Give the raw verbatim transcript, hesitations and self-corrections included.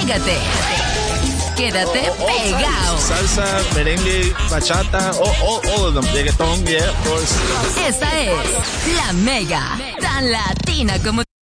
pégate. Quédate all, all pegado. Salsa, merengue, bachata, all, all, all of them. Reggaeton, yeah, of course. Esta es La Mega, tan latina como